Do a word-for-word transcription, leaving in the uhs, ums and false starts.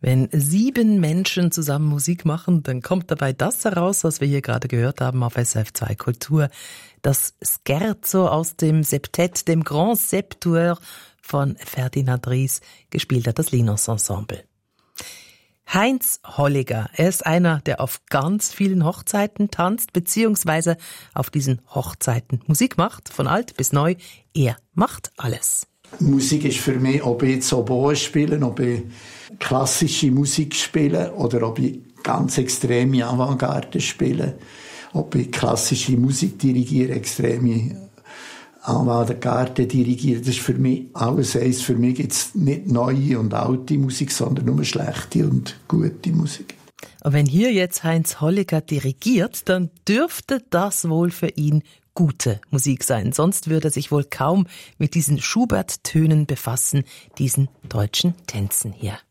Wenn sieben Menschen zusammen Musik machen, dann kommt dabei das heraus, was wir hier gerade gehört haben auf S R F zwei Kultur. Das Scherzo aus dem Septett, dem Grand Septueur von Ferdinand Ries, gespielt hat das Linos Ensemble. Heinz Holliger, er ist einer, der auf ganz vielen Hochzeiten tanzt, beziehungsweise auf diesen Hochzeiten Musik macht, von alt bis neu. Er macht alles. Musik ist für mich, ob ich jetzt Oboe spiele, ob ich klassische Musik spiele oder ob ich ganz extreme Avantgarde spiele, ob ich klassische Musik dirigiere, extreme Avantgarde dirigiere. Das ist für mich alles eins. Für mich gibt es nicht neue und alte Musik, sondern nur schlechte und gute Musik. Und wenn hier jetzt Heinz Holliger dirigiert, dann dürfte das wohl für ihn gute Musik sein. Sonst würde er sich wohl kaum mit diesen Schubert-Tönen befassen, diesen deutschen Tänzen hier.